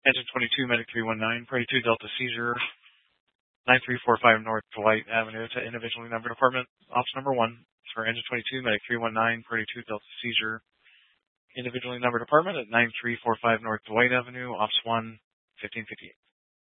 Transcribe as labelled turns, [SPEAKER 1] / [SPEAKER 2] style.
[SPEAKER 1] Engine 22, Medic 319, Party 2 Delta Seizure, 9345 North Dwight Avenue to individually numbered apartment. Ops number 1 for Engine 22, Medic 319, Party 2 Delta Seizure, individually numbered apartment at 9345 North Dwight Avenue. Ops 1, 1558.